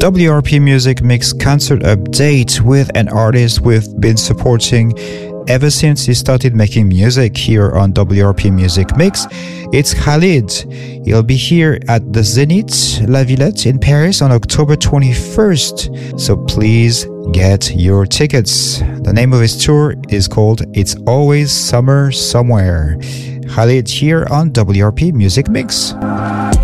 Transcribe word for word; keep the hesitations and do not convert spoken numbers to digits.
W R P Music Mix concert update with an artist we've been supporting ever since he started making music here on W R P Music Mix. It's Khalid. He'll be here at the Zénith La Villette in Paris on October twenty-first. So please get your tickets. The name of his tour is called It's Always Summer Somewhere. Khalid here on W R P Music Mix.